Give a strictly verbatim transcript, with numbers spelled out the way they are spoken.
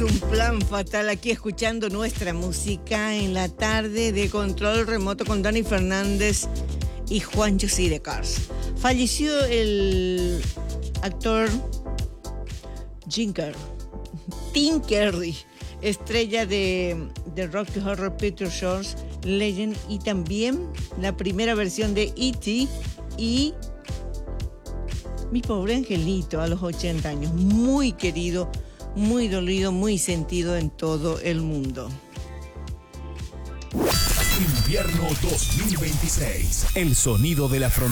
un plan fatal aquí escuchando nuestra música en la tarde de Control Remoto con Dani Fernández y Juancho Sidecars. Falleció el actor Jim Carrey, Tim Curry, estrella de, de Rocky Horror Picture Show, Legend, y también la primera versión de E T y Mi Pobre Angelito a los ochenta años. Muy querido, muy dolido, muy sentido en todo el mundo. Invierno dos mil veintiséis. El sonido de la frontera.